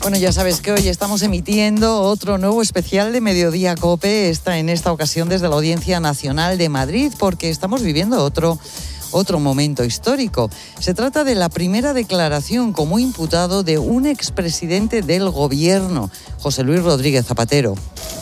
Bueno, ya sabes que hoy estamos emitiendo otro nuevo especial de Mediodía COPE, en esta ocasión desde la Audiencia Nacional de Madrid, porque estamos viviendo otro momento histórico. Se trata de la primera declaración como imputado de un expresidente del gobierno, José Luis Rodríguez Zapatero.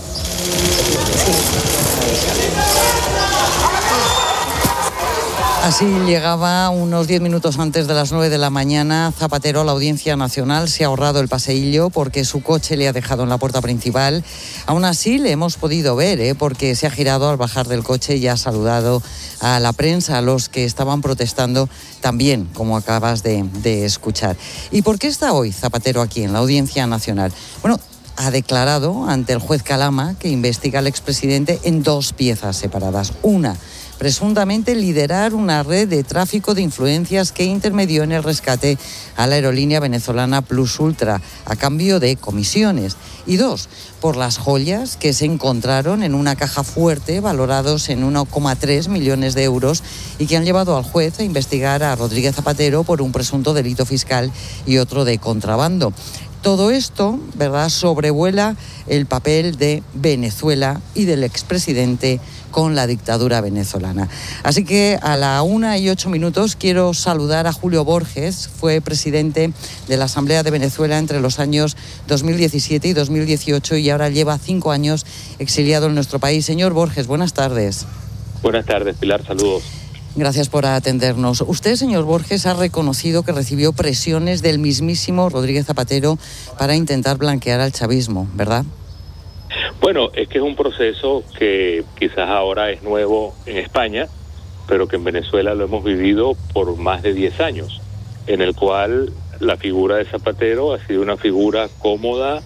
Así llegaba unos 10 minutos antes de las 9 de la mañana Zapatero a la Audiencia Nacional. Se ha ahorrado el paseillo porque su coche le ha dejado en la puerta principal. Aún así le hemos podido ver, porque se ha girado al bajar del coche y ha saludado a la prensa, a los que estaban protestando también, como acabas de escuchar. ¿Y por qué está hoy Zapatero aquí en la Audiencia Nacional? Bueno, ha declarado ante el juez Calama que investiga al expresidente en dos piezas separadas. Una, presuntamente liderar una red de tráfico de influencias que intermedió en el rescate a la aerolínea venezolana Plus Ultra a cambio de comisiones. Y dos, por las joyas que se encontraron en una caja fuerte valorados en 1,3 millones de euros y que han llevado al juez a investigar a Rodríguez Zapatero por un presunto delito fiscal y otro de contrabando. Todo esto, ¿verdad?, sobrevuela el papel de Venezuela y del expresidente con la dictadura venezolana. Así que a la 1:08 quiero saludar a Julio Borges. Fue presidente de la Asamblea de Venezuela entre los años 2017 y 2018 y ahora lleva 5 años exiliado en nuestro país. Señor Borges, buenas tardes. Buenas tardes, Pilar, saludos. Gracias por atendernos. Usted, señor Borges, ha reconocido que recibió presiones del mismísimo Rodríguez Zapatero para intentar blanquear al chavismo, ¿verdad? Bueno, es que es un proceso que quizás ahora es nuevo en España, pero que en Venezuela lo hemos vivido por más de 10 años, en el cual la figura de Zapatero ha sido una figura cómoda,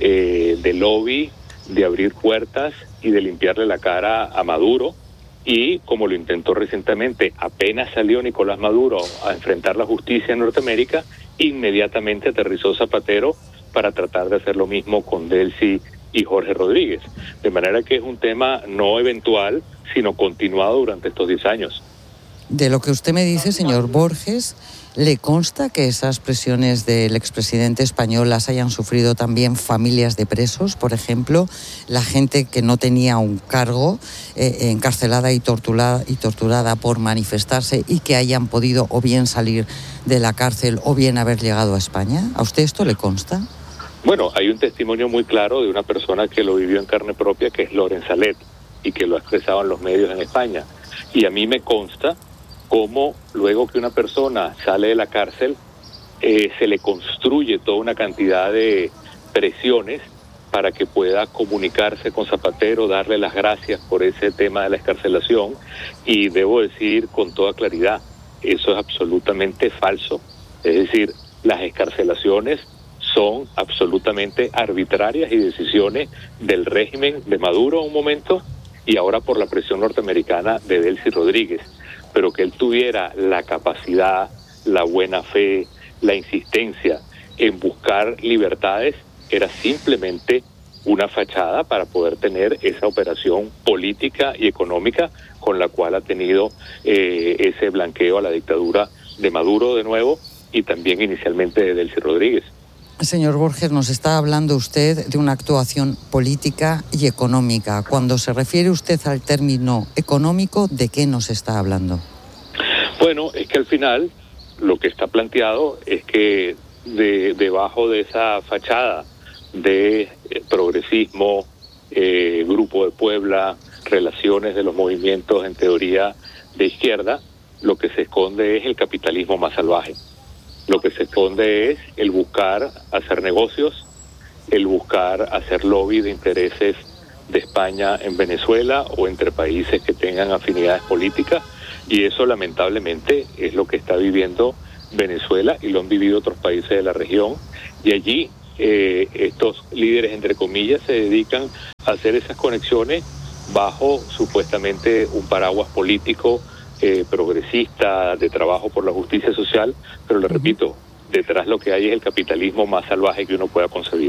de lobby, de abrir puertas y de limpiarle la cara a Maduro. Y como lo intentó recientemente, apenas salió Nicolás Maduro a enfrentar la justicia en Norteamérica, inmediatamente aterrizó Zapatero para tratar de hacer lo mismo con Delcy y Jorge Rodríguez. De manera que es un tema no eventual, sino continuado durante estos 10 años. De lo que usted me dice, señor Borges, ¿le consta que esas presiones del expresidente español las hayan sufrido también familias de presos? Por ejemplo, la gente que no tenía un cargo, encarcelada y torturada por manifestarse y que hayan podido o bien salir de la cárcel o bien haber llegado a España. ¿A usted esto le consta? Bueno, hay un testimonio muy claro de una persona que lo vivió en carne propia, que es Loren Salet, y que lo ha expresado en los medios en España. Y a mí me consta cómo luego que una persona sale de la cárcel, se le construye toda una cantidad de presiones para que pueda comunicarse con Zapatero, darle las gracias por ese tema de la excarcelación, y debo decir con toda claridad, eso es absolutamente falso. Es decir, las excarcelaciones son absolutamente arbitrarias y decisiones del régimen de Maduro en un momento y ahora por la presión norteamericana de Delcy Rodríguez. Pero que él tuviera la capacidad, la buena fe, la insistencia en buscar libertades era simplemente una fachada para poder tener esa operación política y económica con la cual ha tenido ese blanqueo a la dictadura de Maduro de nuevo y también inicialmente de Delcy Rodríguez. Señor Borges, nos está hablando usted de una actuación política y económica. Cuando se refiere usted al término económico, ¿de qué nos está hablando? Bueno, es que al final lo que está planteado es que debajo de esa fachada de progresismo, Grupo de Puebla, relaciones de los movimientos en teoría de izquierda, lo que se esconde es el capitalismo más salvaje. Lo que se esconde es el buscar hacer negocios, el buscar hacer lobby de intereses de España en Venezuela o entre países que tengan afinidades políticas, y eso lamentablemente es lo que está viviendo Venezuela y lo han vivido otros países de la región, y allí estos líderes, entre comillas, se dedican a hacer esas conexiones bajo supuestamente un paraguas político progresista, de trabajo por la justicia social, pero le repito, detrás lo que hay es el capitalismo más salvaje que uno pueda concebir.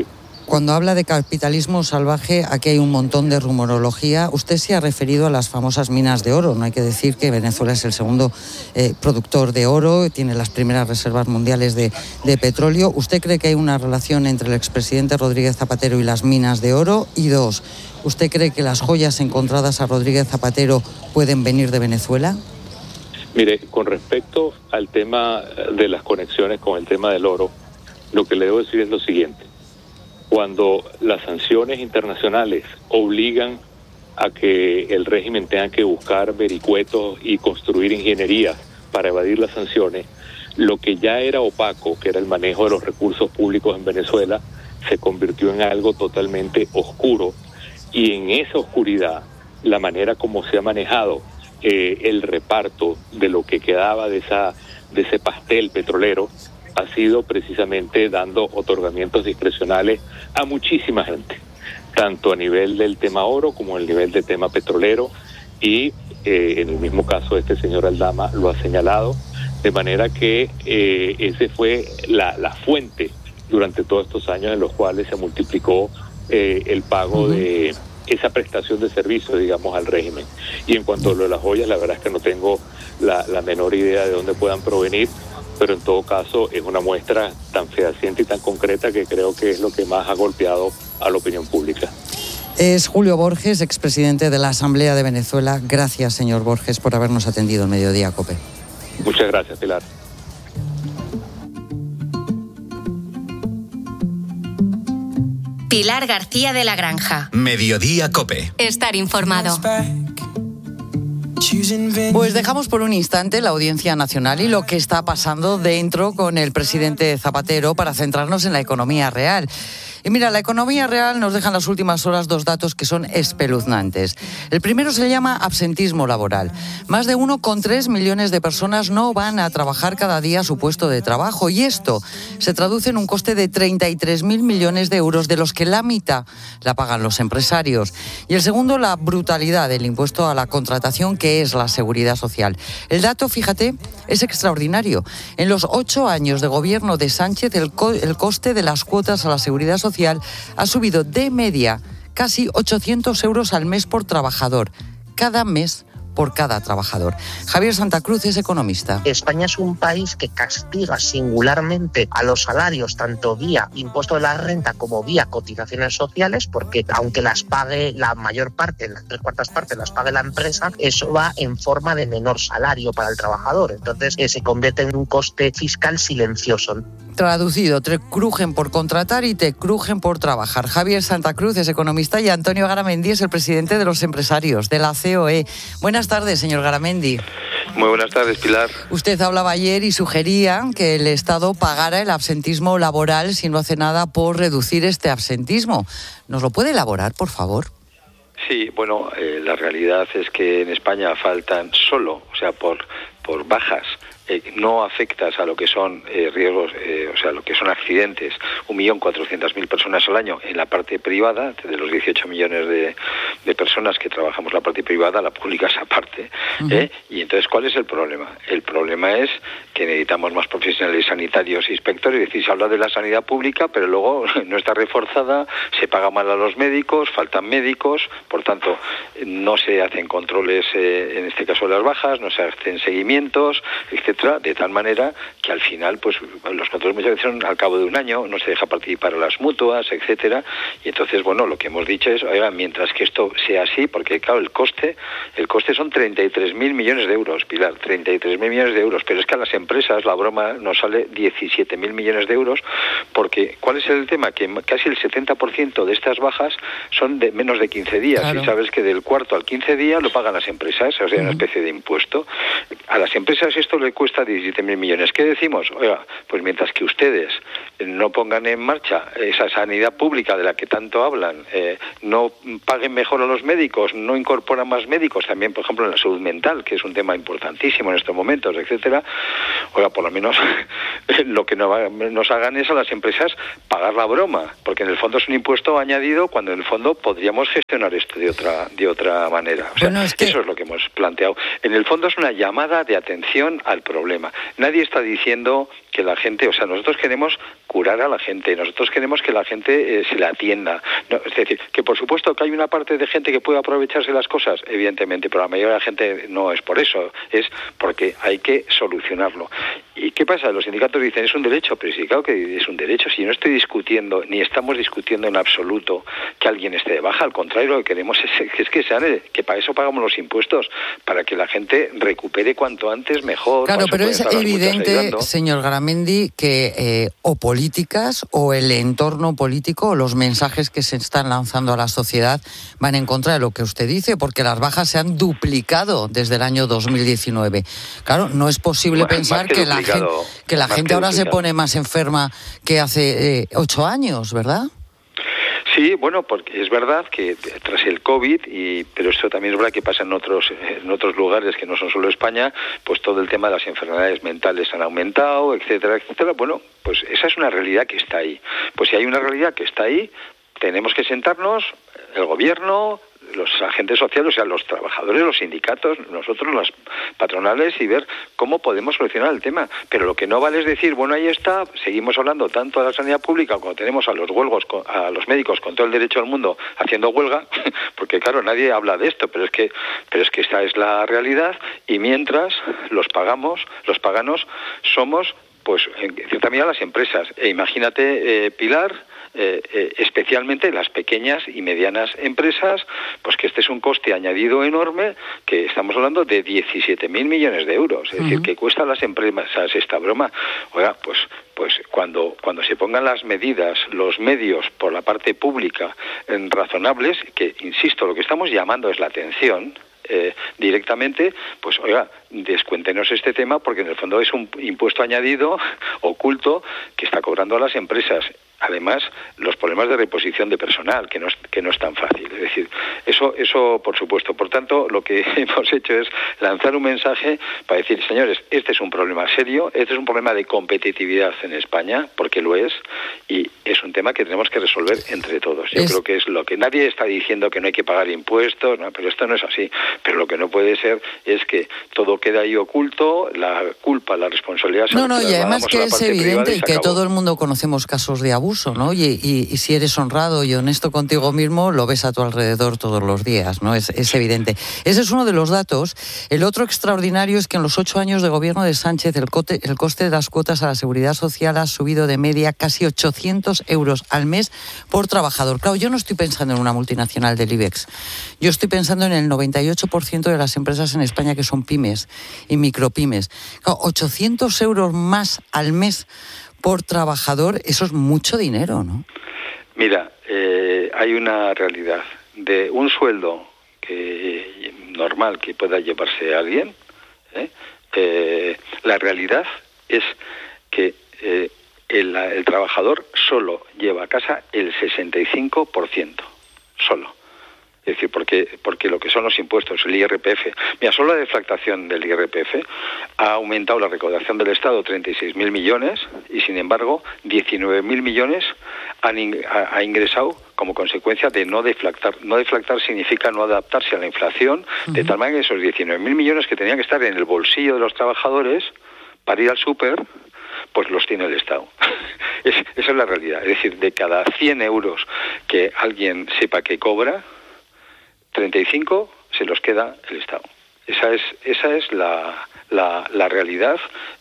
Cuando habla de capitalismo salvaje, aquí hay un montón de rumorología. Usted se ha referido a las famosas minas de oro. No hay que decir que Venezuela es el segundo productor de oro, tiene las primeras reservas mundiales de petróleo. ¿Usted cree que hay una relación entre el expresidente Rodríguez Zapatero y las minas de oro? Y dos, ¿usted cree que las joyas encontradas a Rodríguez Zapatero pueden venir de Venezuela? Mire, con respecto al tema de las conexiones con el tema del oro, lo que le debo decir es lo siguiente. Cuando las sanciones internacionales obligan a que el régimen tenga que buscar vericuetos y construir ingenierías para evadir las sanciones, lo que ya era opaco, que era el manejo de los recursos públicos en Venezuela, se convirtió en algo totalmente oscuro, y en esa oscuridad, la manera como se ha manejado el reparto de lo que quedaba de ese pastel petrolero ha sido precisamente dando otorgamientos discrecionales a muchísima gente, tanto a nivel del tema oro como a nivel del tema petrolero, y en el mismo caso este señor Aldama lo ha señalado, de manera que ese fue la fuente durante todos estos años en los cuales se multiplicó el pago de esa prestación de servicio, digamos, al régimen. Y en cuanto a lo de las joyas, la verdad es que no tengo la menor idea de dónde puedan provenir, pero en todo caso es una muestra tan fehaciente y tan concreta que creo que es lo que más ha golpeado a la opinión pública. Es Julio Borges, expresidente de la Asamblea de Venezuela. Gracias, señor Borges, por habernos atendido en Mediodía COPE. Muchas gracias, Pilar. Pilar García de la Granja. Mediodía COPE. Estar informado. Pues dejamos por un instante la Audiencia Nacional y lo que está pasando dentro con el presidente Zapatero para centrarnos en la economía real. Y mira, la economía real nos deja en las últimas horas dos datos que son espeluznantes. El primero se llama absentismo laboral. Más de 1,3 millones de personas no van a trabajar cada día a su puesto de trabajo, y esto se traduce en un coste de 33.000 millones de euros, de los que la mitad la pagan los empresarios. Y el segundo, la brutalidad del impuesto a la contratación, que es la seguridad social. El dato, fíjate, es extraordinario. En los 8 años de gobierno de Sánchez, el coste de las cuotas a la seguridad social ha subido de media casi 800 euros al mes por trabajador, cada mes por cada trabajador. Javier Santa Cruz es economista. España es un país que castiga singularmente a los salarios, tanto vía impuesto de la renta como vía cotizaciones sociales, porque aunque las pague la mayor parte, las 3/4 partes las pague la empresa, eso va en forma de menor salario para el trabajador. Entonces se convierte en un coste fiscal silencioso. Traducido, te crujen por contratar y te crujen por trabajar. Javier Santa Cruz es economista y Antonio Garamendi es el presidente de los empresarios de la COE. Buenas tardes, señor Garamendi. Muy buenas tardes, Pilar. Usted hablaba ayer y sugería que el Estado pagara el absentismo laboral si no hace nada por reducir este absentismo. ¿Nos lo puede elaborar, por favor? Sí, bueno, la realidad es que en España faltan solo, o sea, por bajas no afectas a lo que son riesgos, o sea, lo que son accidentes, 1.400.000 personas al año en la parte privada, de los 18 millones de personas que trabajamos la parte privada, la pública es aparte. Y entonces, ¿cuál es el problema? El problema es que necesitamos más profesionales sanitarios e inspectores. Es decir, se habla de la sanidad pública, pero luego no está reforzada, se paga mal a los médicos, faltan médicos, por tanto, no se hacen controles, en este caso de las bajas, no se hacen seguimientos, etcétera, de tal manera que al final, pues los controles muchas veces son al cabo de un año, no se deja participar a las mutuas, etcétera, y entonces, bueno, lo que hemos dicho es, oiga, mientras que esto sea así, porque claro, el coste son 33.000 millones de euros, Pilar, 33.000 millones de euros, pero es que a las empresas la broma nos sale 17.000 millones de euros, porque ¿cuál es el tema? Que casi el 70% de estas bajas son de menos de 15 días, claro. Y sabes que del cuarto al 15 día lo pagan las empresas, o sea, una especie de impuesto. A las empresas esto le cuesta 17.000 millones. ¿Qué decimos? Oiga, pues mientras que ustedes no pongan en marcha esa sanidad pública de la que tanto hablan, no paguen mejor a los médicos, no incorporan más médicos, también, por ejemplo, en la salud mental, que es un tema importantísimo en estos momentos, etcétera, oiga, por lo menos lo que nos hagan es a las empresas empresas pagar la broma, porque en el fondo es un impuesto añadido cuando en el fondo podríamos gestionar esto de otra manera. O sea, bueno, eso es lo que hemos planteado. En el fondo es una llamada de atención al problema. Nadie está diciendo que la gente, o sea, nosotros queremos curar a la gente, nosotros queremos que la gente se la atienda. No, es decir, que por supuesto que hay una parte de gente que puede aprovecharse las cosas, evidentemente, pero la mayoría de la gente no es por eso, es porque hay que solucionarlo. ¿Y qué pasa? Los sindicatos dicen, es un derecho, pero sí, claro que es un derecho. Si no estoy discutiendo, ni estamos discutiendo en absoluto que alguien esté de baja, al contrario, lo que queremos es que sane, que para eso pagamos los impuestos, para que la gente recupere cuanto antes mejor. Claro, pero es evidente, señor Garamendi, que o políticas o el entorno político o los mensajes que se están lanzando a la sociedad van en contra de lo que usted dice, porque las bajas se han duplicado desde el año 2019. Claro, no es posible pensar que la gente ahora se pone más enferma que hace 8 años, ¿verdad? Sí, bueno, porque es verdad que tras el COVID, pero esto también es verdad que pasa en otros lugares que no son solo España, pues todo el tema de las enfermedades mentales han aumentado, etcétera, etcétera. Bueno, pues esa es una realidad que está ahí. Pues si hay una realidad que está ahí, tenemos que sentarnos, el gobierno, los agentes sociales, o sea, los trabajadores, los sindicatos, nosotros, las patronales, y ver cómo podemos solucionar el tema. Pero lo que no vale es decir, bueno, ahí está, seguimos hablando tanto de la sanidad pública cuando tenemos a los médicos con todo el derecho del mundo haciendo huelga, porque claro, nadie habla de esto, pero es que esta es la realidad, y mientras los paganos somos, pues, en cierta medida las empresas. E imagínate, Pilar, especialmente las pequeñas y medianas empresas, pues que este es un coste añadido enorme, que estamos hablando de 17.000 millones de euros, es decir, que cuesta a las empresas esta broma. Oiga, pues cuando se pongan las medidas, los medios por la parte pública razonables, que insisto, lo que estamos llamando es la atención, directamente, pues oiga, descuéntenos este tema, porque en el fondo es un impuesto añadido oculto que está cobrando a las empresas. Además, los problemas de reposición de personal, que no es tan fácil. Es decir, eso por supuesto. Por tanto, lo que hemos hecho es lanzar un mensaje para decir, señores, este es un problema serio, este es un problema de competitividad en España, porque lo es, y es un tema que tenemos que resolver entre todos. Yo creo que es lo que nadie está diciendo, que no hay que pagar impuestos, ¿no? Pero esto no es así. Pero lo que no puede ser es que todo queda ahí oculto, la culpa, la responsabilidad... No, y además que es evidente y que todo el mundo conocemos casos de abuso, ¿no? Y si eres honrado y honesto contigo mismo, lo ves a tu alrededor todos los días, ¿no? Es evidente. Ese es uno de los datos. El otro extraordinario es que en los 8 años de gobierno de Sánchez el coste de las cuotas a la Seguridad Social ha subido de media casi 800 euros al mes por trabajador. Claro, yo no estoy pensando en una multinacional del IBEX. Yo estoy pensando en el 98% de las empresas en España que son pymes y micropymes. Claro, 800 euros más al mes por trabajador, eso es mucho dinero, ¿no? Mira, hay una realidad de un sueldo normal que pueda llevarse alguien. La realidad es que el trabajador solo lleva a casa el 65%, solo. Es decir, porque lo que son los impuestos, el IRPF. Mira, solo la deflactación del IRPF ha aumentado la recaudación del Estado 36.000 millones y, sin embargo, 19.000 millones ha ingresado como consecuencia de no deflactar. No deflactar significa no adaptarse a la inflación, de tal manera que esos 19.000 millones que tenían que estar en el bolsillo de los trabajadores para ir al súper, pues los tiene el Estado. Esa es la realidad. Es decir, de cada 100 euros que alguien sepa que cobra, 35 se los queda el Estado. Esa es la realidad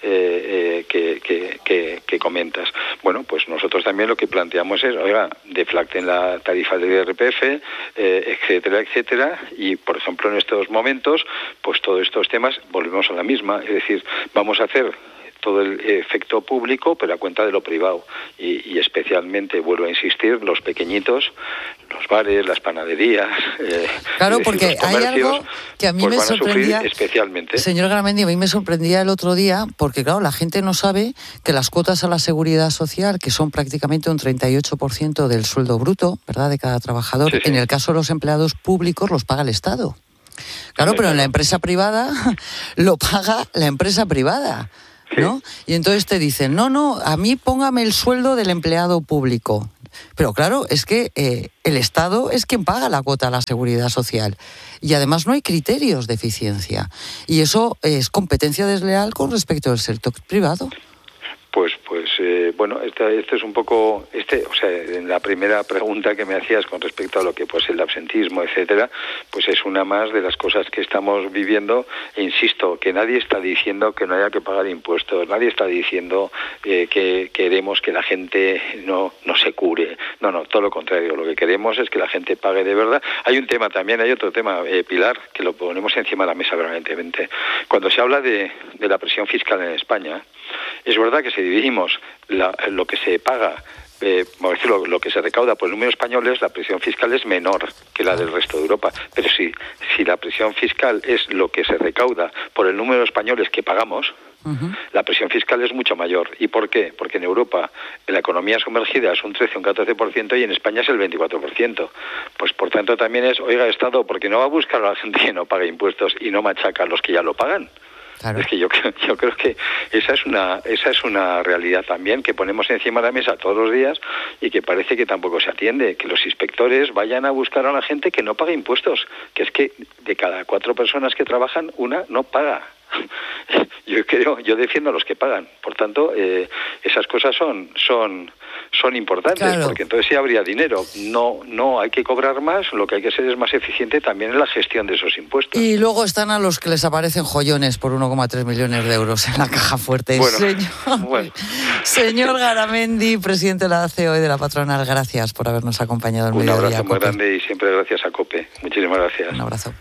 que comentas. Bueno, pues nosotros también lo que planteamos es, oiga, deflacten la tarifa del IRPF, etcétera, etcétera, y por ejemplo en estos momentos, pues todos estos temas volvemos a la misma, es decir, vamos a hacer todo el efecto público, pero a cuenta de lo privado. Y especialmente, vuelvo a insistir, los pequeñitos, los bares, las panaderías... claro, porque hay algo que a mí me sorprendía... especialmente. Señor Garamendi, a mí me sorprendía el otro día, porque claro, la gente no sabe que las cuotas a la Seguridad Social, que son prácticamente un 38% del sueldo bruto, ¿verdad?, de cada trabajador, en el caso de los empleados públicos los paga el Estado. Claro, pero en la empresa privada lo paga la empresa privada. ¿no? Y entonces te dicen, no, a mí póngame el sueldo del empleado público. Pero claro, es que el Estado es quien paga la cuota a la seguridad social y además no hay criterios de eficiencia y eso es competencia desleal con respecto al sector privado. Pues bueno, este es un poco, o sea, en la primera pregunta que me hacías con respecto a lo que pues el absentismo, etcétera, pues es una más de las cosas que estamos viviendo. E insisto, que nadie está diciendo que no haya que pagar impuestos, nadie está diciendo que queremos que la gente no se cure. No, todo lo contrario. Lo que queremos es que la gente pague de verdad. Hay otro tema, Pilar, que lo ponemos encima de la mesa permanentemente. Cuando se habla de la presión fiscal en España, es verdad que si dividimos lo que se paga, vamos a decir, lo que se recauda por el número de españoles, la presión fiscal es menor que la del resto de Europa. Pero si la presión fiscal es lo que se recauda por el número de españoles que pagamos, la presión fiscal es mucho mayor. ¿Y por qué? Porque en Europa la economía sumergida es un 13 o un 14% y en España es el 24%. Pues por tanto también es, oiga, Estado, ¿por qué no va a buscar a la gente que no paga impuestos y no machaca a los que ya lo pagan? Claro. Es que yo creo que esa es una realidad también que ponemos encima de la mesa todos los días y que parece que tampoco se atiende, que los inspectores vayan a buscar a la gente que no paga impuestos, que es que de cada 4 personas que trabajan, una no paga. Yo defiendo a los que pagan. Por tanto, esas cosas son importantes, claro, porque entonces sí habría dinero. No hay que cobrar más, lo que hay que ser es más eficiente también en la gestión de esos impuestos. Y luego están a los que les aparecen joyones por 1,3 millones de euros en la caja fuerte. Bueno. Señor Garamendi, presidente de la CEO y de la patronal, gracias por habernos acompañado en Mediodía. Un abrazo muy COPE. Grande y siempre gracias a COPE. Muchísimas gracias. Un abrazo.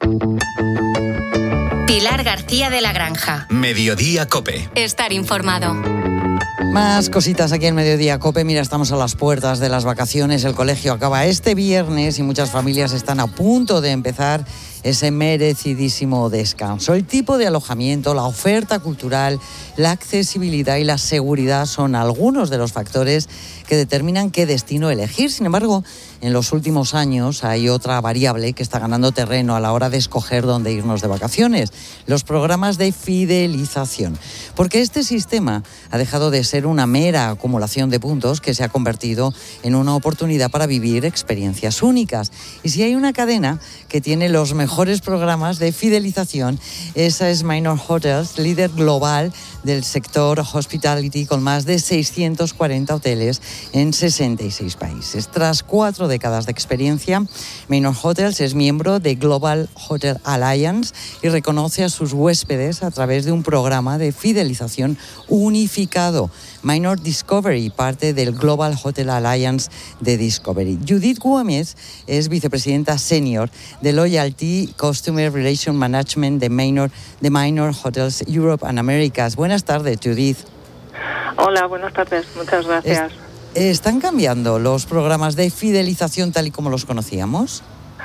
Pilar García de la Granja. Mediodía COPE. Estar informado. Más cositas aquí en Mediodía COPE. Mira, estamos a las puertas de las vacaciones. El colegio acaba este viernes y muchas familias están a punto de empezar ese merecidísimo descanso. El tipo de alojamiento, la oferta cultural, la accesibilidad y la seguridad son algunos de los factores que determinan qué destino elegir. Sin embargo, en los últimos años hay otra variable que está ganando terreno a la hora de escoger dónde irnos de vacaciones: los programas de fidelización. Porque este sistema ha dejado de ser una mera acumulación de puntos que se ha convertido en una oportunidad para vivir experiencias únicas. Y si hay una cadena que tiene los mejores programas de fidelización, esa es Minor Hotels, líder global del sector hospitality con más de 640 hoteles en 66 países. Tras 4 décadas de experiencia, Minor Hotels es miembro de Global Hotel Alliance y reconoce a sus huéspedes a través de un programa de fidelización unificado. Minor Discovery, parte del Global Hotel Alliance de Discovery. Judith Gómez es vicepresidenta senior de Loyalty Customer Relation Management de Minor Hotels Europe and Americas. Buenas tardes, Judith. Hola, buenas tardes. Muchas gracias. ¿Están cambiando los programas de fidelización tal y como los conocíamos?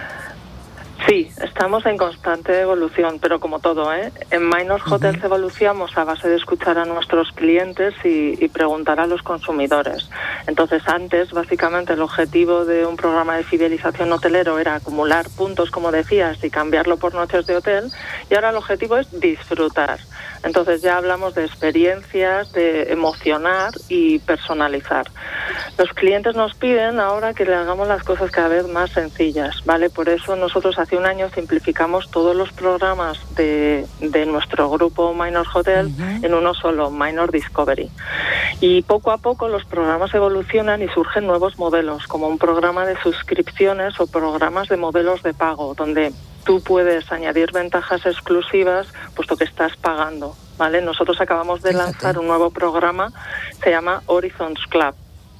Sí, estamos en constante evolución, pero como todo, en Minor Hotels evolucionamos a base de escuchar a nuestros clientes y preguntar a los consumidores. Entonces, antes, básicamente, el objetivo de un programa de fidelización hotelero era acumular puntos, como decías, y cambiarlo por noches de hotel, y ahora el objetivo es disfrutar. Entonces ya hablamos de experiencias, de emocionar y personalizar. Los clientes nos piden ahora que le hagamos las cosas cada vez más sencillas, ¿vale? Por eso nosotros hace un año simplificamos todos los programas de nuestro grupo Minor Hotel en uno solo, Minor Discovery. Y poco a poco los programas evolucionan y surgen nuevos modelos, como un programa de suscripciones o programas de modelos de pago, donde tú puedes añadir ventajas exclusivas puesto que estás pagando, ¿vale? Nosotros acabamos de lanzar un nuevo programa, se llama Horizons Club.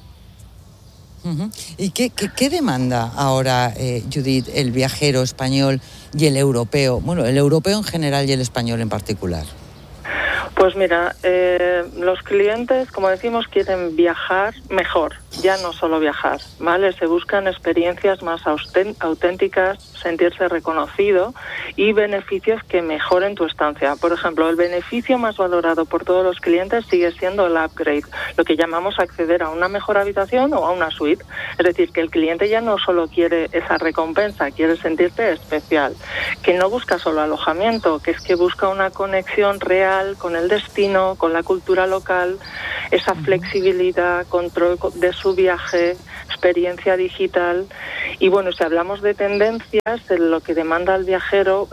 ¿Y qué demanda ahora, Judith, el viajero español y el europeo? Bueno, el europeo en general y el español en particular. Pues mira, los clientes, como decimos, quieren viajar mejor, ya no solo viajar, ¿vale? Se buscan experiencias más auténticas, sentirse reconocido y beneficios que mejoren tu estancia. Por ejemplo, el beneficio más valorado por todos los clientes sigue siendo el upgrade, lo que llamamos acceder a una mejor habitación o a una suite. Es decir, que el cliente ya no solo quiere esa recompensa, quiere sentirte especial, que no busca solo alojamiento, que es que busca una conexión real con el destino, con la cultura local, esa flexibilidad, control de su viaje, experiencia digital. Y bueno, si hablamos de tendencias, de lo que demanda el viajero,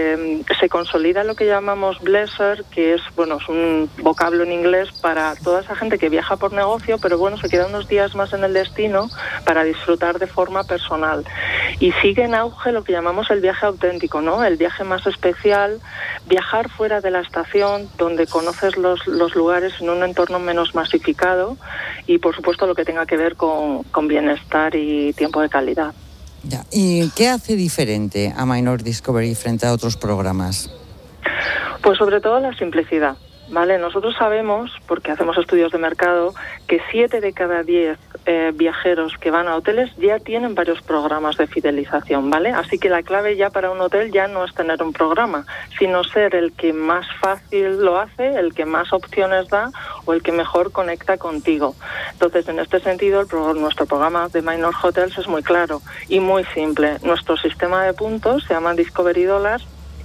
se consolida lo que llamamos bleisure, que es, bueno, es un vocablo en inglés para toda esa gente que viaja por negocio, pero bueno, se queda unos días más en el destino para disfrutar de forma personal. Y sigue en auge lo que llamamos el viaje auténtico, ¿no? El viaje más especial, viajar fuera de la estación, donde conoces los lugares en un entorno menos masificado y, por supuesto, lo que tenga que ver con bienestar y tiempo de calidad. Ya. ¿Y qué hace diferente a Minor Discovery frente a otros programas? Pues sobre todo la simplicidad, ¿vale? Nosotros sabemos, porque hacemos estudios de mercado, que 7 de cada 10 viajeros que van a hoteles ya tienen varios programas de fidelización, ¿vale? Así que la clave ya para un hotel ya no es tener un programa, sino ser el que más fácil lo hace, el que más opciones da o el que mejor conecta contigo. Entonces, en este sentido, nuestro programa de Minor Hotels es muy claro y muy simple. Nuestro sistema de puntos se llama Discovery Dollars,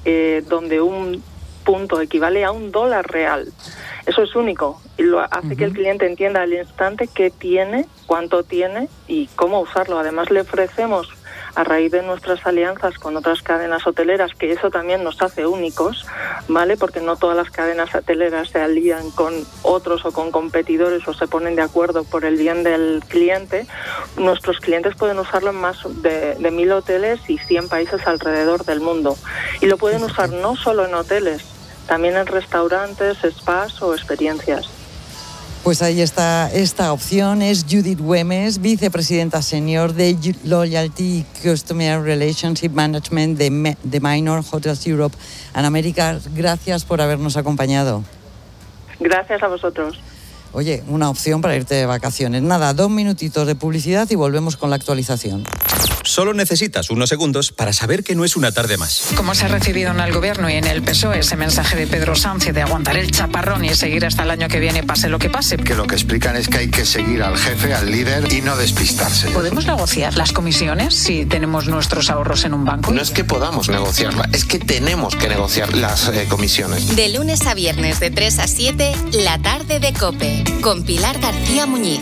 donde un punto equivale a $1 real. Eso es único y lo hace que el cliente entienda al instante qué tiene, cuánto tiene y cómo usarlo. Además, le ofrecemos, a raíz de nuestras alianzas con otras cadenas hoteleras, que eso también nos hace únicos, ¿vale? Porque no todas las cadenas hoteleras se alían con otros o con competidores o se ponen de acuerdo por el bien del cliente. Nuestros clientes pueden usarlo en más de 1.000 hoteles y 100 países alrededor del mundo. Y lo pueden usar no solo en hoteles, también en restaurantes, spas o experiencias. Pues ahí está esta opción. Es Judith Güemes, vicepresidenta senior de Loyalty Customer Relationship Management de Minor Hotels Europe and America. Gracias por habernos acompañado. Gracias a vosotros. Oye, una opción para irte de vacaciones. Nada, 2 minutitos de publicidad y volvemos con la actualización. Solo necesitas unos segundos para saber que no es una tarde más. Como se ha recibido en el Gobierno y en el PSOE ese mensaje de Pedro Sánchez de aguantar el chaparrón y seguir hasta el año que viene, pase lo que pase. Que lo que explican es que hay que seguir al jefe, al líder y no despistarse. ¿Podemos negociar las comisiones si tenemos nuestros ahorros en un banco? No es que podamos negociarla, es que tenemos que negociar las comisiones. De lunes a viernes de 3 a 7, la tarde de COPE, con Pilar García Muñiz.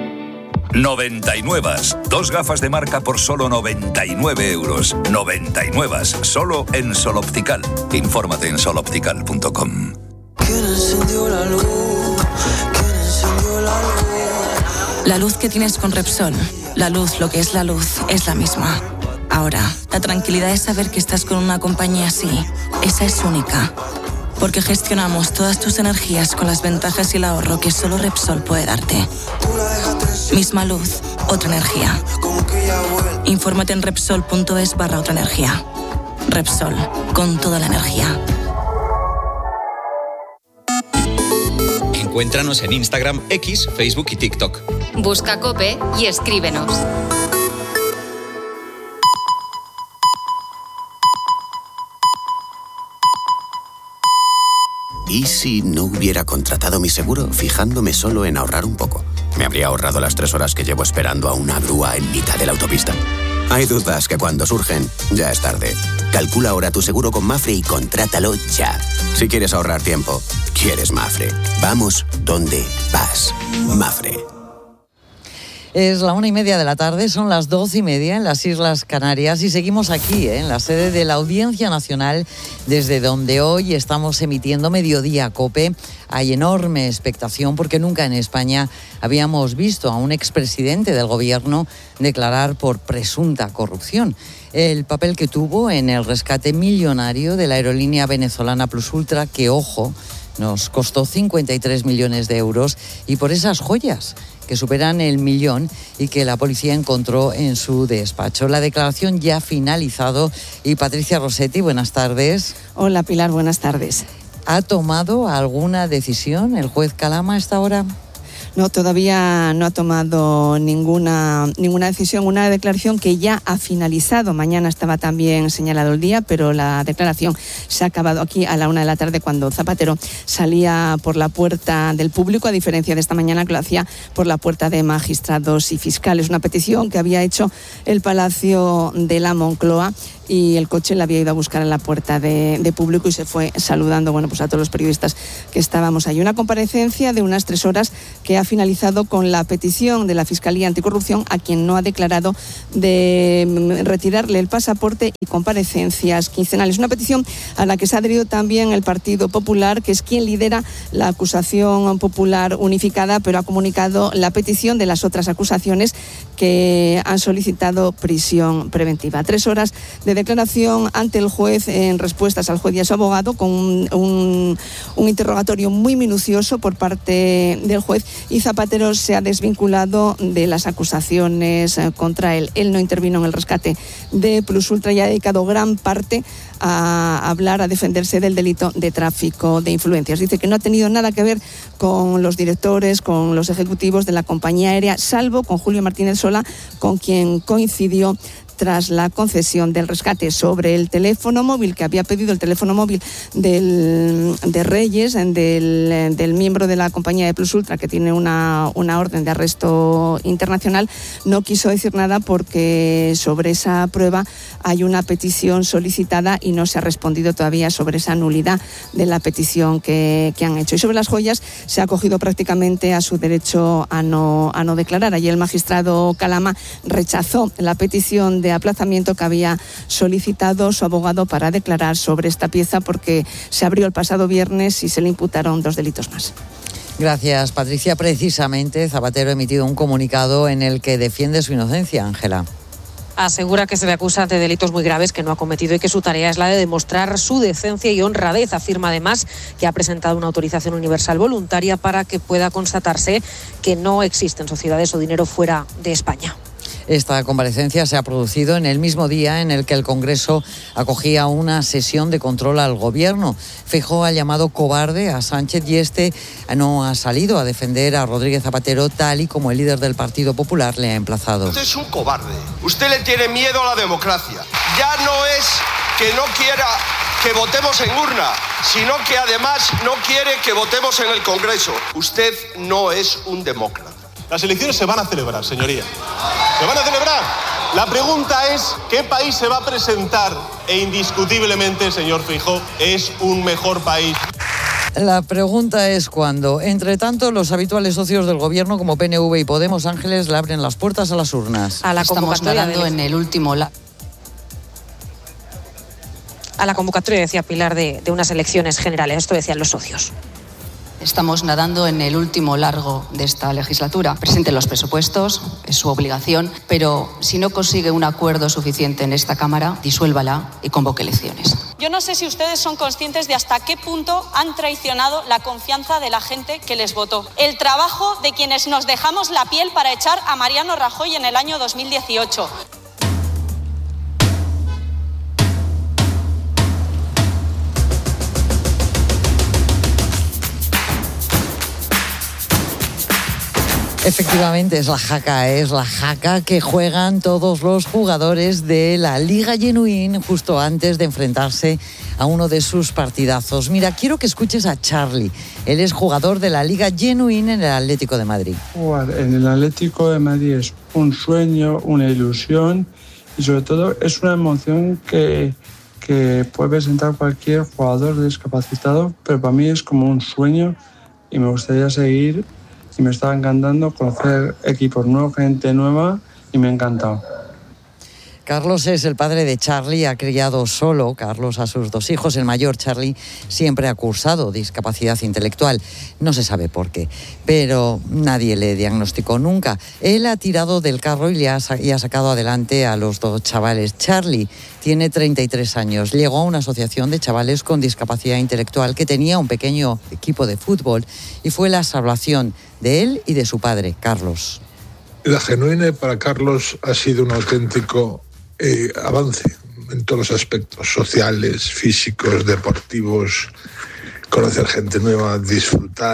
99. 2 gafas de marca por solo 99 euros. 99. Solo en Sol Optical. Infórmate en soloptical.com. ¿Quién encendió la luz? ¿Quién encendió la luz? La luz que tienes con Repsol. La luz, lo que es la luz, es la misma. Ahora, la tranquilidad es saber que estás con una compañía así. Esa es única. Porque gestionamos todas tus energías con las ventajas y el ahorro que solo Repsol puede darte. Misma luz, otra energía. Infórmate en Repsol.es/otra energía. Repsol, con toda la energía. Encuéntranos en Instagram, X, Facebook y TikTok. Busca COPE y escríbenos. ¿Y si no hubiera contratado mi seguro fijándome solo en ahorrar un poco? ¿Me habría ahorrado las 3 horas que llevo esperando a una grúa en mitad de la autopista? Hay dudas que cuando surgen, ya es tarde. Calcula ahora tu seguro con Mafre y contrátalo ya. Si quieres ahorrar tiempo, quieres Mafre. Vamos donde vas. Mafre. Es la 1:30 de la tarde, son las 12:30 en las Islas Canarias y seguimos aquí, en la sede de la Audiencia Nacional, desde donde hoy estamos emitiendo Mediodía COPE. Hay enorme expectación porque nunca en España habíamos visto a un expresidente del gobierno declarar por presunta corrupción. El papel que tuvo en el rescate millonario de la aerolínea venezolana Plus Ultra, que, ojo, nos costó 53 millones de euros, y por esas joyas que superan el 1.000.000 y que la policía encontró en su despacho. La declaración ya ha finalizado y Patricia Rossetti, buenas tardes. Hola Pilar, buenas tardes. ¿Ha tomado alguna decisión el juez Calama a esta hora? No, todavía no ha tomado ninguna decisión, una declaración que ya ha finalizado. Mañana estaba también señalado el día, pero la declaración se ha acabado aquí a la 1 de la tarde cuando Zapatero salía por la puerta del público, a diferencia de esta mañana que lo hacía por la puerta de magistrados y fiscales. Una petición que había hecho el Palacio de la Moncloa y el coche le había ido a buscar en la puerta de público y se fue saludando pues a todos los periodistas que estábamos ahí. Una comparecencia de unas 3 horas que ha finalizado con la petición de la Fiscalía Anticorrupción, a quien no ha declarado, de retirarle el pasaporte y comparecencias quincenales. Una petición a la que se ha adherido también el Partido Popular, que es quien lidera la acusación popular unificada, pero ha comunicado la petición de las otras acusaciones que han solicitado prisión preventiva. 3 horas de declaración ante el juez en respuestas al juez y a su abogado, con un interrogatorio muy minucioso por parte del juez, y Zapatero se ha desvinculado de las acusaciones contra él. Él no intervino en el rescate de Plus Ultra y ha dedicado gran parte a hablar, a defenderse del delito de tráfico de influencias. Dice que no ha tenido nada que ver con los directores, con los ejecutivos de la compañía aérea, salvo con Julio Martínez Sola, con quien coincidió tras la concesión del rescate. Sobre el teléfono móvil, que había pedido el teléfono móvil de Reyes, del miembro de la compañía de Plus Ultra, que tiene una orden de arresto internacional, no quiso decir nada porque sobre esa prueba hay una petición solicitada y no se ha respondido todavía sobre esa nulidad de la petición que han hecho. Y sobre las joyas se ha acogido prácticamente a su derecho a no declarar. Ayer el magistrado Calama rechazó la petición de aplazamiento que había solicitado su abogado para declarar sobre esta pieza, porque se abrió el pasado viernes y se le imputaron 2 delitos más. Gracias, Patricia. Precisamente Zapatero ha emitido un comunicado en el que defiende su inocencia, Ángela. Asegura que se le acusa de delitos muy graves que no ha cometido y que su tarea es la de demostrar su decencia y honradez. Afirma además que ha presentado una autorización universal voluntaria para que pueda constatarse que no existen sociedades o dinero fuera de España. Esta comparecencia se ha producido en el mismo día en el que el Congreso acogía una sesión de control al Gobierno. Feijóo ha llamado cobarde a Sánchez y este no ha salido a defender a Rodríguez Zapatero, tal y como el líder del Partido Popular le ha emplazado. Usted es un cobarde. Usted le tiene miedo a la democracia. Ya no es que no quiera que votemos en urna, sino que además no quiere que votemos en el Congreso. Usted no es un demócrata. Las elecciones se van a celebrar, señoría. Se van a celebrar. La pregunta es, ¿qué país se va a presentar? E indiscutiblemente, señor Feijóo, es un mejor país. La pregunta es cuándo. Entre tanto, los habituales socios del Gobierno, como PNV y Podemos, Ángeles, le abren las puertas a las urnas. A la convocatoria a la convocatoria, decía Pilar, de unas elecciones generales. Esto decían los socios. Estamos nadando en el último largo de esta legislatura. Presente los presupuestos, es su obligación, pero si no consigue un acuerdo suficiente en esta Cámara, disuélvala y convoque elecciones. Yo no sé si ustedes son conscientes de hasta qué punto han traicionado la confianza de la gente que les votó. El trabajo de quienes nos dejamos la piel para echar a Mariano Rajoy en el año 2018. Efectivamente, es la jaca que juegan todos los jugadores de la Liga Genuín justo antes de enfrentarse a uno de sus partidazos. Mira, quiero que escuches a Charlie. Él es jugador de la Liga Genuín en el Atlético de Madrid. Jugar en el Atlético de Madrid es un sueño, una ilusión y sobre todo es una emoción que puede presentar cualquier jugador discapacitado, pero para mí es como un sueño y me gustaría seguir. Y me estaba encantando conocer equipos nuevos, gente nueva, y me ha encantado. Carlos es el padre de Charlie, ha criado solo Carlos a sus 2 hijos. El mayor, Charlie, siempre ha cursado discapacidad intelectual. No se sabe por qué, pero nadie le diagnosticó nunca. Él ha tirado del carro y ha sacado adelante a los 2 chavales. Charlie tiene 33 años. Llegó a una asociación de chavales con discapacidad intelectual que tenía un pequeño equipo de fútbol y fue la salvación de él y de su padre, Carlos. La Genuine para Carlos ha sido un auténtico avance en todos los aspectos sociales, físicos, deportivos, conocer gente nueva, disfrutar,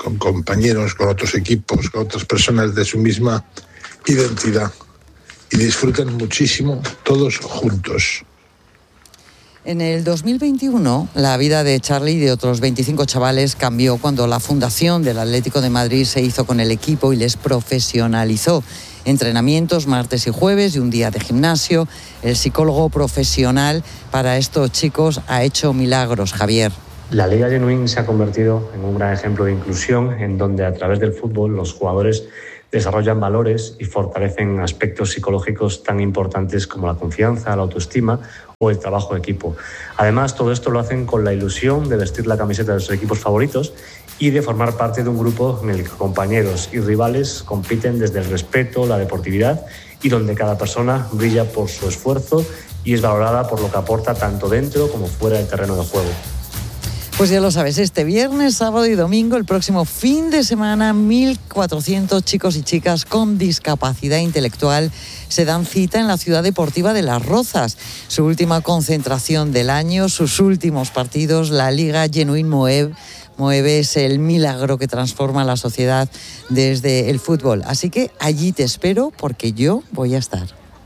con compañeros, con otros equipos, con otras personas de su misma identidad y disfrutan muchísimo todos juntos. En el 2021, la vida de Charly y de otros 25 chavales cambió cuando la fundación del Atlético de Madrid se hizo con el equipo y les profesionalizó. Entrenamientos martes y jueves y un día de gimnasio. El psicólogo profesional para estos chicos ha hecho milagros, Javier. La Liga Genuín se ha convertido en un gran ejemplo de inclusión en donde a través del fútbol los jugadores desarrollan valores y fortalecen aspectos psicológicos tan importantes como la confianza, la autoestima o el trabajo de equipo. Además, todo esto lo hacen con la ilusión de vestir la camiseta de sus equipos favoritos y de formar parte de un grupo en el que compañeros y rivales compiten desde el respeto, la deportividad y donde cada persona brilla por su esfuerzo y es valorada por lo que aporta tanto dentro como fuera del terreno de juego. Pues ya lo sabes, este viernes, sábado y domingo, el próximo fin de semana, 1.400 chicos y chicas con discapacidad intelectual se dan cita en la ciudad deportiva de Las Rozas. Su última concentración del año, sus últimos partidos, la Liga Genuín Moeb. Moeb es el milagro que transforma la sociedad desde el fútbol. Así que allí te espero porque yo voy a estar.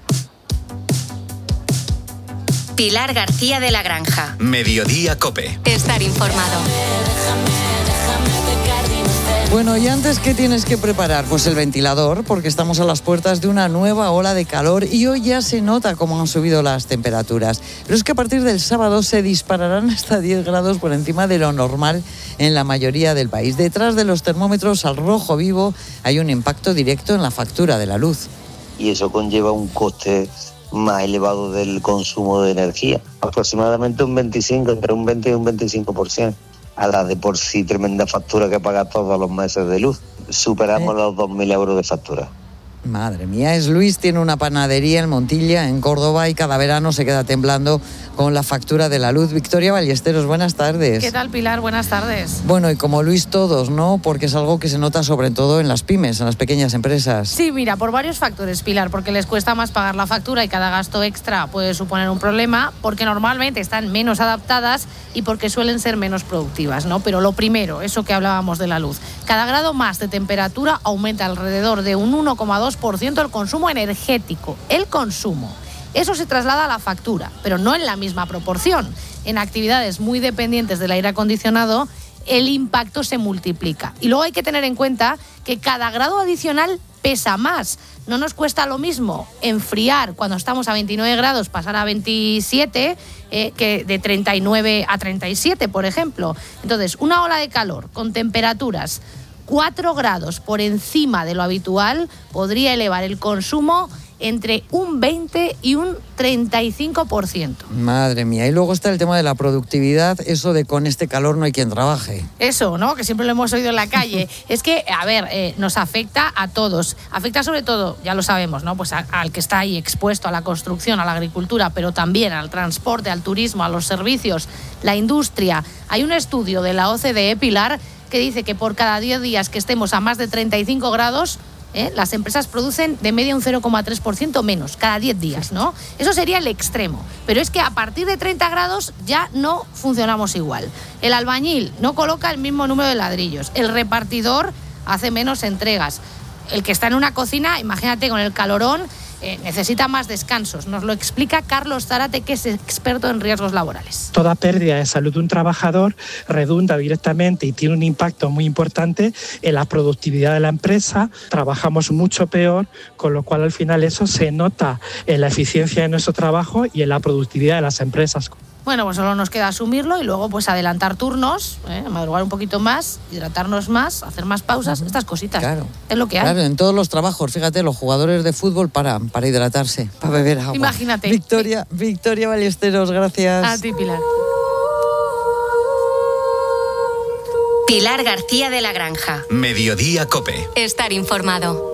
Pilar García de la Granja. Mediodía COPE. Estar informado. Bueno, y antes, ¿qué tienes que preparar? Pues el ventilador, porque estamos a las puertas de una nueva ola de calor y hoy ya se nota cómo han subido las temperaturas. Pero es que a partir del sábado se dispararán hasta 10 grados por encima de lo normal en la mayoría del país. Detrás de los termómetros al rojo vivo hay un impacto directo en la factura de la luz. Y eso conlleva un coste más elevado del consumo de energía, aproximadamente entre un 20 y un 25%, a la de por sí tremenda factura que paga todos los meses de luz. Superamos los 2.000 euros de factura. Madre mía, es Luis, tiene una panadería en Montilla, en Córdoba, y cada verano se queda temblando con la factura de la luz. Victoria Ballesteros, buenas tardes. ¿Qué tal, Pilar? Buenas tardes. Bueno, y como Luis todos, ¿no? Porque es algo que se nota sobre todo en las pymes, en las pequeñas empresas. Sí, mira, por varios factores, Pilar, porque les cuesta más pagar la factura y cada gasto extra puede suponer un problema, porque normalmente están menos adaptadas y porque suelen ser menos productivas, ¿no? Pero lo primero, eso que hablábamos de la luz. Cada grado más de temperatura aumenta alrededor de un 1,2% el consumo energético. El consumo. Eso se traslada a la factura, pero no en la misma proporción. En actividades muy dependientes del aire acondicionado, el impacto se multiplica. Y luego hay que tener en cuenta que cada grado adicional pesa más. No nos cuesta lo mismo enfriar cuando estamos a 29 grados, pasar a 27, que de 39 a 37, por ejemplo. Entonces, una ola de calor con temperaturas 4 grados por encima de lo habitual podría elevar el consumo entre un 20 y un 35%. Madre mía. Y luego está el tema de la productividad, eso de con este calor no hay quien trabaje. Eso, ¿no? Que siempre lo hemos oído en la calle. Es que, a ver, nos afecta a todos. Afecta sobre todo, ya lo sabemos, ¿no? Pues al que está ahí expuesto a la construcción, a la agricultura, pero también al transporte, al turismo, a los servicios, la industria. Hay un estudio de la OCDE, Pilar, que dice que por cada 10 días que estemos a más de 35 grados, las empresas producen de media un 0,3% menos cada 10 días, ¿no? Eso sería el extremo. Pero es que a partir de 30 grados ya no funcionamos igual. El albañil no coloca el mismo número de ladrillos. El repartidor hace menos entregas. El que está en una cocina, imagínate con el calorón, necesita más descansos. Nos lo explica Carlos Zárate, que es experto en riesgos laborales. Toda pérdida de salud de un trabajador redunda directamente y tiene un impacto muy importante en la productividad de la empresa. Trabajamos mucho peor, con lo cual al final eso se nota en la eficiencia de nuestro trabajo y en la productividad de las empresas. Bueno, pues solo nos queda asumirlo y luego pues adelantar turnos, madrugar un poquito más, hidratarnos más, hacer más pausas, estas cositas. Claro. Es lo que hay. Claro, en todos los trabajos, fíjate, los jugadores de fútbol paran para hidratarse, para beber agua. Imagínate. Victoria Ballesteros, gracias. A ti, Pilar. Pilar García de la Granja. Mediodía COPE. Estar informado.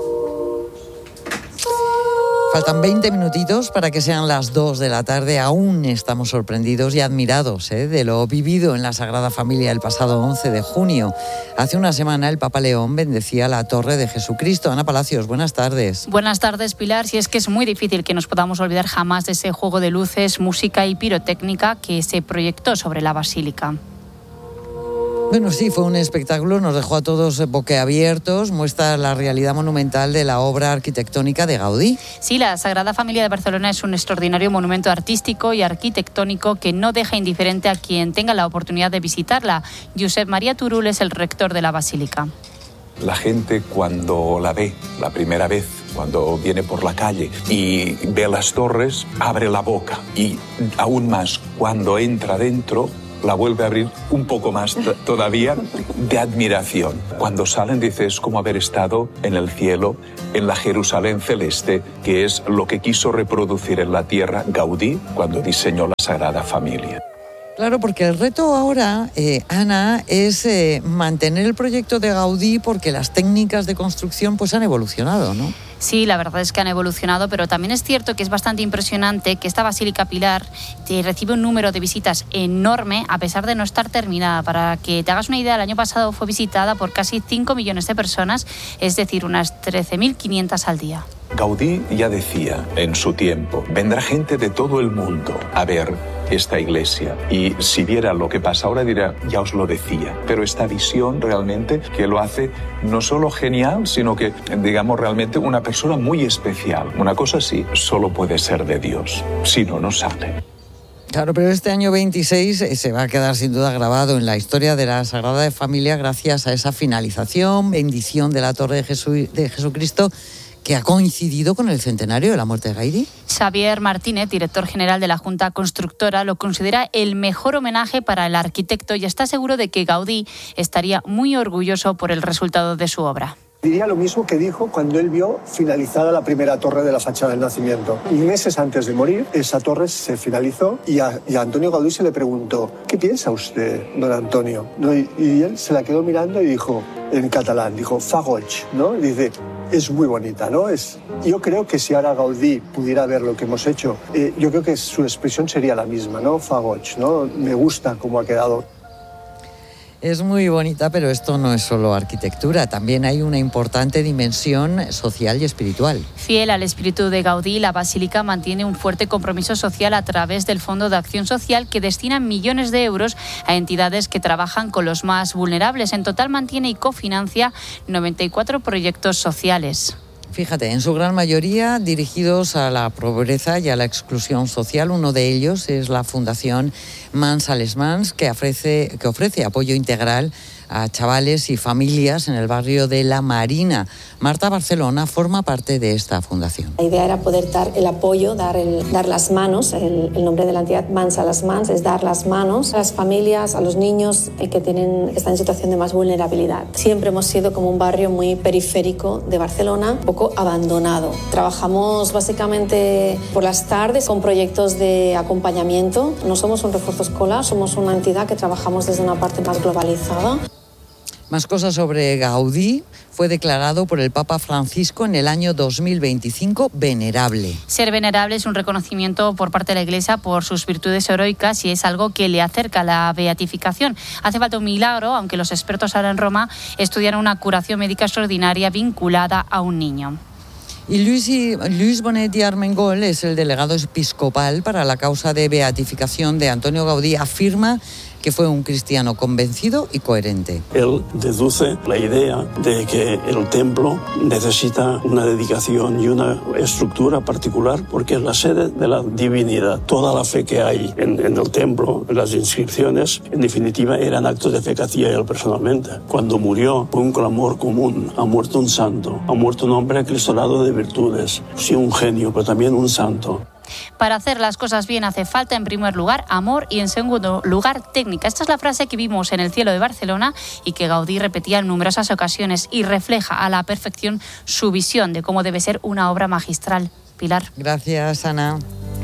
Faltan 20 minutitos para que sean las 2 de la tarde. Aún estamos sorprendidos y admirados de lo vivido en la Sagrada Familia el pasado 11 de junio. Hace una semana el Papa León bendecía la Torre de Jesucristo. Ana Palacios, buenas tardes. Buenas tardes, Pilar. Si es que es muy difícil que nos podamos olvidar jamás de ese juego de luces, música y pirotécnica que se proyectó sobre la basílica. Bueno, sí, fue un espectáculo, nos dejó a todos boquiabiertos, muestra la realidad monumental de la obra arquitectónica de Gaudí. Sí, la Sagrada Familia de Barcelona es un extraordinario monumento artístico y arquitectónico que no deja indiferente a quien tenga la oportunidad de visitarla. Josep María Turull es el rector de la Basílica. La gente cuando la ve la primera vez, cuando viene por la calle y ve las torres, abre la boca y aún más cuando entra dentro la vuelve a abrir un poco más todavía de admiración. Cuando salen dice es como haber estado en el cielo, en la Jerusalén celeste, que es lo que quiso reproducir en la tierra Gaudí cuando diseñó la Sagrada Familia. Claro, porque el reto ahora, Ana, es mantener el proyecto de Gaudí porque las técnicas de construcción pues han evolucionado, ¿no? Sí, la verdad es que han evolucionado, pero también es cierto que es bastante impresionante que esta Basílica Pilar recibe un número de visitas enorme a pesar de no estar terminada. Para que te hagas una idea, el año pasado fue visitada por casi 5 millones de personas, es decir, unas 13.500 al día. Gaudí ya decía en su tiempo, vendrá gente de todo el mundo a ver esta iglesia y si viera lo que pasa ahora dirá, ya os lo decía, pero esta visión realmente que lo hace no solo genial, sino que digamos realmente una persona muy especial. Una cosa así solo puede ser de Dios, si no, no sale. Claro, pero este año 26 se va a quedar sin duda grabado en la historia de la Sagrada Familia gracias a esa finalización, bendición de la Torre de Jesucristo, que ha coincidido con el centenario de la muerte de Gaudí. Xavier Martínez, director general de la Junta Constructora, lo considera el mejor homenaje para el arquitecto y está seguro de que Gaudí estaría muy orgulloso por el resultado de su obra. Diría lo mismo que dijo cuando él vio finalizada la primera torre de la fachada del Nacimiento. Y meses antes de morir, esa torre se finalizó y a Antonio Gaudí se le preguntó, ¿qué piensa usted, don Antonio? ¿No? Y él se la quedó mirando y dijo, en catalán, dijo, fa goig, ¿no? Y dice, es muy bonita, ¿no? Yo creo que si ahora Gaudí pudiera ver lo que hemos hecho, yo creo que su expresión sería la misma, ¿no? Fa goig, ¿no? Me gusta cómo ha quedado. Es muy bonita, pero esto no es solo arquitectura, también hay una importante dimensión social y espiritual. Fiel al espíritu de Gaudí, la Basílica mantiene un fuerte compromiso social a través del Fondo de Acción Social que destina millones de euros a entidades que trabajan con los más vulnerables. En total mantiene y cofinancia 94 proyectos sociales. Fíjate, en su gran mayoría dirigidos a la pobreza y a la exclusión social. Uno de ellos es la Fundación Mans a les Mans, que ofrece apoyo integral a chavales y familias en el barrio de La Marina. Marta Barcelona forma parte de esta fundación. La idea era poder dar el apoyo, dar las manos. El nombre de la entidad Mans a les Mans es dar las manos a las familias, a los niños que están en situación de más vulnerabilidad. Siempre hemos sido como un barrio muy periférico de Barcelona, un poco abandonado. Trabajamos básicamente por las tardes con proyectos de acompañamiento. No somos un refuerzo escolar, somos una entidad que trabajamos desde una parte más globalizada. Más cosas sobre Gaudí. Fue declarado por el Papa Francisco en el año 2025 venerable. Ser venerable es un reconocimiento por parte de la Iglesia por sus virtudes heroicas y es algo que le acerca a la beatificación. Hace falta un milagro, aunque los expertos ahora en Roma estudian una curación médica extraordinaria vinculada a un niño. Y Luis Bonetti Armengol es el delegado episcopal para la causa de beatificación de Antonio Gaudí. Afirma que fue un cristiano convencido y coherente. Él deduce la idea de que el templo necesita una dedicación y una estructura particular porque es la sede de la divinidad. Toda la fe que hay en el templo, en las inscripciones, en definitiva eran actos de fe que hacía él personalmente. Cuando murió fue un clamor común. Ha muerto un santo, ha muerto un hombre acrisolado de virtudes. Sí, un genio, pero también un santo. Para hacer las cosas bien hace falta, en primer lugar, amor y en segundo lugar, técnica. Esta es la frase que vimos en el cielo de Barcelona y que Gaudí repetía en numerosas ocasiones y refleja a la perfección su visión de cómo debe ser una obra magistral. Pilar. Gracias, Ana.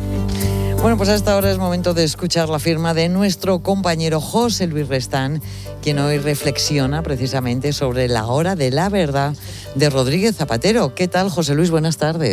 Bueno, pues a esta hora es momento de escuchar la firma de nuestro compañero José Luis Restán, quien hoy reflexiona precisamente sobre la hora de la verdad de Rodríguez Zapatero. ¿Qué tal, José Luis? Buenas tardes.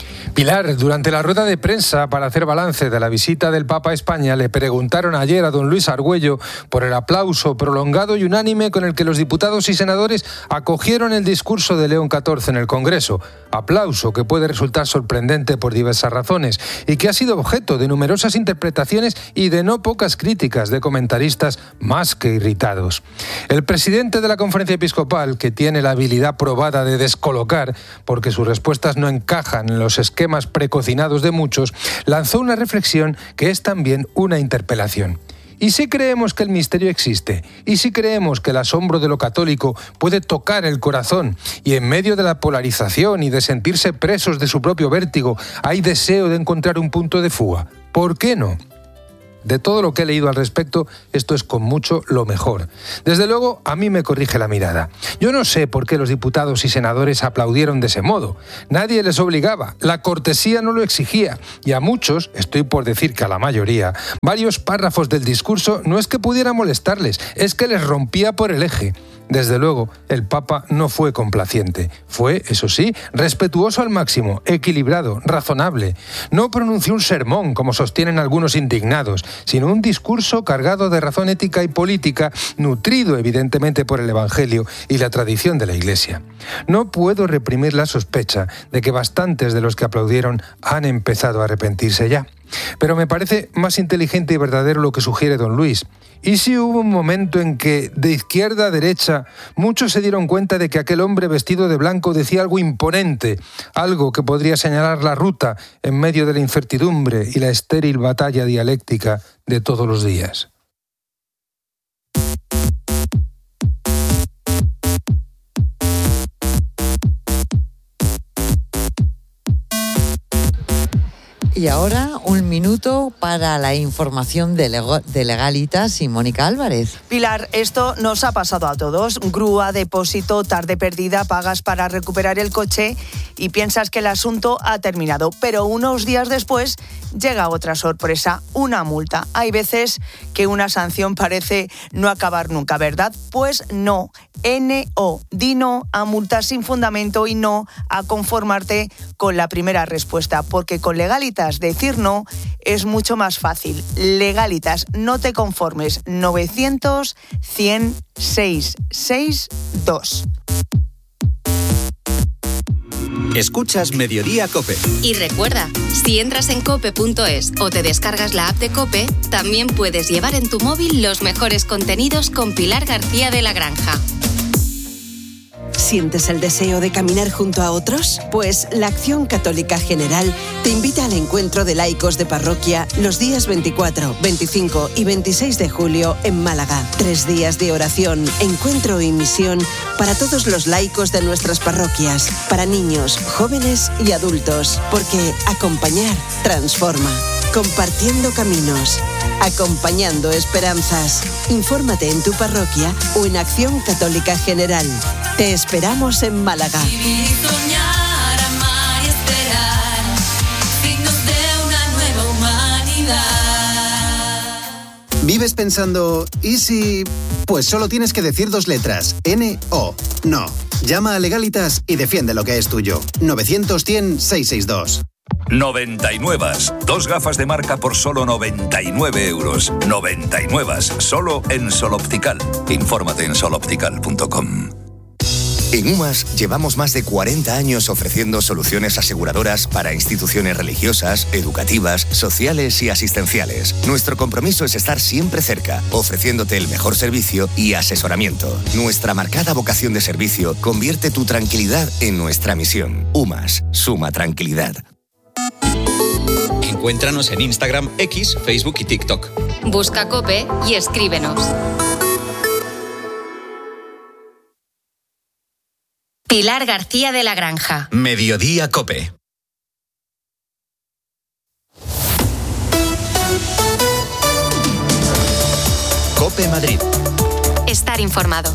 Pilar, durante la rueda de prensa para hacer balance de la visita del Papa a España, le preguntaron ayer a don Luis Argüello por el aplauso prolongado y unánime con el que los diputados y senadores acogieron el discurso de León XIV en el Congreso. Aplauso que puede resultar sorprendente por diversas razones y que ha sido objeto de numerosas interpretaciones y de no pocas críticas de comentaristas más que irritados. El presidente de la Conferencia Episcopal, que tiene la habilidad probada de descolocar, porque sus respuestas no encajan en los esquemas precocinados de muchos, lanzó una reflexión que es también una interpelación. ¿Y si creemos que el misterio existe? ¿Y si creemos que el asombro de lo católico puede tocar el corazón y en medio de la polarización y de sentirse presos de su propio vértigo hay deseo de encontrar un punto de fuga? ¿Por qué no? De todo lo que he leído al respecto, esto es con mucho lo mejor. Desde luego, a mí me corrige la mirada. Yo no sé por qué los diputados y senadores aplaudieron de ese modo. Nadie les obligaba, la cortesía no lo exigía. Y a muchos, estoy por decir que a la mayoría, varios párrafos del discurso no es que pudiera molestarles, es que les rompía por el eje. Desde luego, el Papa no fue complaciente. Fue, eso sí, respetuoso al máximo, equilibrado, razonable. No pronunció un sermón, como sostienen algunos indignados, sino un discurso cargado de razón ética y política, nutrido evidentemente por el Evangelio y la tradición de la Iglesia. No puedo reprimir la sospecha de que bastantes de los que aplaudieron han empezado a arrepentirse ya. Pero me parece más inteligente y verdadero lo que sugiere don Luis. ¿Y si hubo un momento en que, de izquierda a derecha, muchos se dieron cuenta de que aquel hombre vestido de blanco decía algo imponente, algo que podría señalar la ruta en medio de la incertidumbre y la estéril batalla dialéctica de todos los días? Y ahora un minuto para la información de Legalitas y Mónica Álvarez. Pilar, esto nos ha pasado a todos. Grúa, depósito, tarde perdida, pagas para recuperar el coche y piensas que el asunto ha terminado. Pero unos días después llega otra sorpresa, una multa. Hay veces que una sanción parece no acabar nunca, ¿verdad? Pues no. NO, di no a multas sin fundamento y no a conformarte con la primera respuesta, porque con Legalitas decir no es mucho más fácil. Legalitas, no te conformes. 900 100 662. Escuchas Mediodía COPE. Y recuerda, si entras en cope.es o te descargas la app de COPE, también puedes llevar en tu móvil los mejores contenidos con Pilar García de la Granja. ¿Sientes el deseo de caminar junto a otros? Pues la Acción Católica General te invita al encuentro de laicos de parroquia los días 24, 25 y 26 de julio en Málaga. 3 días de oración, encuentro y misión para todos los laicos de nuestras parroquias, para niños, jóvenes y adultos, porque acompañar transforma. Compartiendo caminos, acompañando esperanzas. Infórmate en tu parroquia o en Acción Católica General. Te esperamos en Málaga. Vivir, soñar, amar y esperar, signos de una nueva humanidad. ¿Vives pensando, ¿y si...? Pues solo tienes que decir 2 letras, N-O, no. Llama a Legalitas y defiende lo que es tuyo. 900 100 662. 99. 2 gafas de marca por solo 99 euros. 99. Solo en Sol Optical. Infórmate en soloptical.com. En UMAS llevamos más de 40 años ofreciendo soluciones aseguradoras para instituciones religiosas, educativas, sociales y asistenciales. Nuestro compromiso es estar siempre cerca, ofreciéndote el mejor servicio y asesoramiento. Nuestra marcada vocación de servicio convierte tu tranquilidad en nuestra misión. UMAS, suma tranquilidad. Encuéntranos en Instagram, X, Facebook y TikTok. Busca COPE y escríbenos. Pilar García de la Granja. Mediodía COPE. COPE Madrid. Estar informado.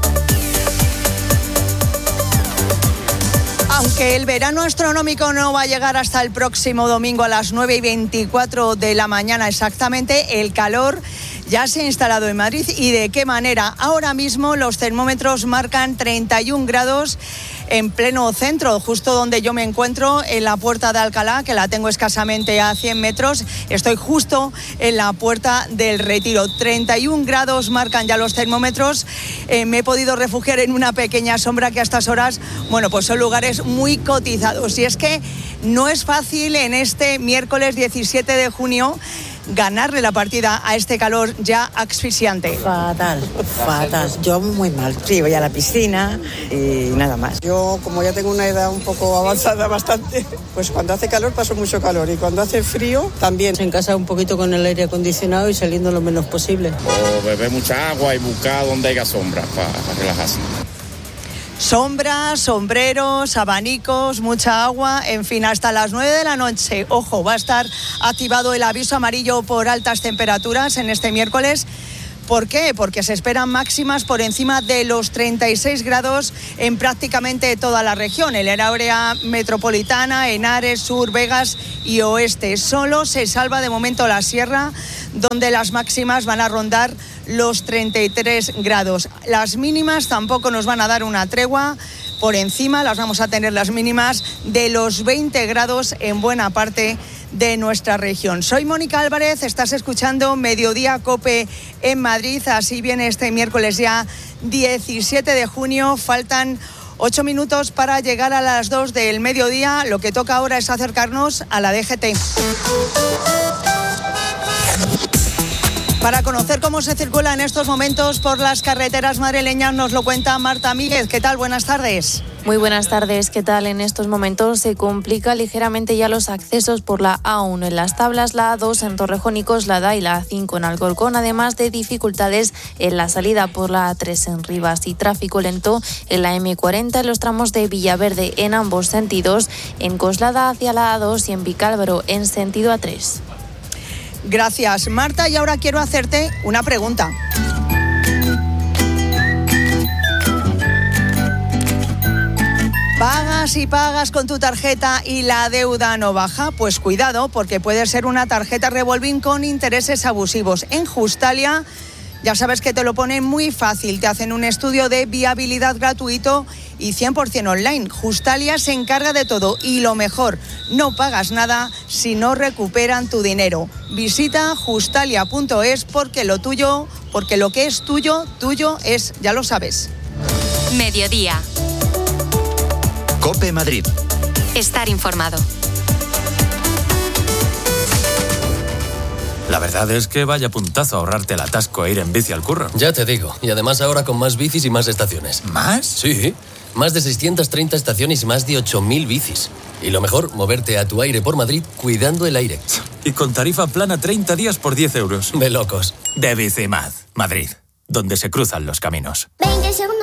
Aunque el verano astronómico no va a llegar hasta el próximo domingo a las 9:24 de la mañana exactamente, el calor ya se ha instalado en Madrid. ¿Y de qué manera? Ahora mismo los termómetros marcan 31 grados en pleno centro, justo donde yo me encuentro, en la Puerta de Alcalá, que la tengo escasamente a 100 metros. Estoy justo en la Puerta del Retiro. 31 grados marcan ya los termómetros. Me he podido refugiar en una pequeña sombra que a estas horas, bueno, pues son lugares muy cotizados. Y es que no es fácil en este miércoles 17 de junio ganarle la partida a este calor ya asfixiante. Fatal. Yo muy mal. Sí, voy a la piscina y nada más. Yo, como ya tengo una edad un poco avanzada bastante, pues cuando hace calor paso mucho calor y cuando hace frío también. En casa un poquito con el aire acondicionado y saliendo lo menos posible. O beber mucha agua y buscar donde haya sombra para relajarse. Sombras, sombreros, abanicos, mucha agua, en fin, hasta las 9 de la noche. Ojo, va a estar activado el aviso amarillo por altas temperaturas en este miércoles. ¿Por qué? Porque se esperan máximas por encima de los 36 grados en prácticamente toda la región. En el área metropolitana, Henares, Sur, Vegas y Oeste. Solo se salva de momento la sierra, donde las máximas van a rondar los 33 grados. Las mínimas tampoco nos van a dar una tregua. Por encima las vamos a tener las mínimas de los 20 grados en buena parte de nuestra región. Soy Mónica Álvarez, estás escuchando Mediodía COPE en Madrid. Así viene este miércoles ya 17 de junio. Faltan 8 minutos para llegar a las 2 del mediodía. Lo que toca ahora es acercarnos a la DGT. Para conocer cómo se circula en estos momentos por las carreteras madrileñas nos lo cuenta Marta Míguez. ¿Qué tal? Buenas tardes. Muy buenas tardes, ¿qué tal? En estos momentos se complica ligeramente ya los accesos por la A1 en Las Tablas, la A2 en Torrejón y Coslada y la A5 en Alcorcón, además de dificultades en la salida por la A3 en Rivas y tráfico lento en la M40 en los tramos de Villaverde en ambos sentidos, en Coslada hacia la A2 y en Vicálvaro en sentido A3. Gracias, Marta, y ahora quiero hacerte una pregunta. ¿Pagas y pagas con tu tarjeta y la deuda no baja? Pues cuidado, porque puede ser una tarjeta revolving con intereses abusivos. En Justalia, ya sabes que te lo ponen muy fácil. Te hacen un estudio de viabilidad gratuito y 100% online. Justalia se encarga de todo y lo mejor, no pagas nada si no recuperan tu dinero. Visita justalia.es porque lo que es tuyo, tuyo es, ya lo sabes. Mediodía. COPE Madrid. Estar informado. La verdad es que vaya puntazo ahorrarte el atasco e ir en bici al curro. Ya te digo, y además ahora con más bicis y más estaciones. ¿Más? Sí, más de 630 estaciones y más de 8.000 bicis. Y lo mejor, moverte a tu aire por Madrid cuidando el aire. Y con tarifa plana 30 días por 10 euros. De locos. De Bicimad, Madrid, donde se cruzan los caminos. 20 segundos